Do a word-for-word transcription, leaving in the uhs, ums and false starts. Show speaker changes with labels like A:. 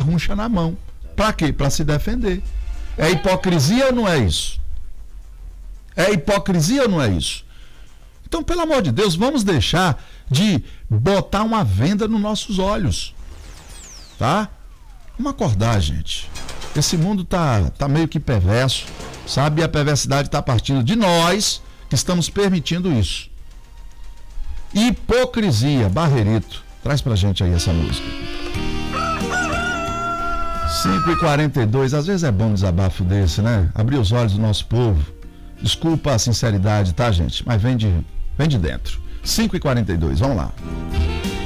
A: garruncha na mão. Para quê? Para se defender. É hipocrisia ou não é isso? É hipocrisia ou não é isso? Então, pelo amor de Deus, vamos deixar de botar uma venda nos nossos olhos. Tá? Vamos acordar, gente. Esse mundo tá, tá meio que perverso, sabe? E a perversidade está partindo de nós que estamos permitindo isso. Hipocrisia, Barrerito. Traz pra gente aí essa música. cinco e quarenta e dois, às vezes é bom um desabafo desse, né? Abrir os olhos do nosso povo. Desculpa a sinceridade, tá, gente? Mas vem de, vem de dentro. cinco e quarenta e dois, vamos lá.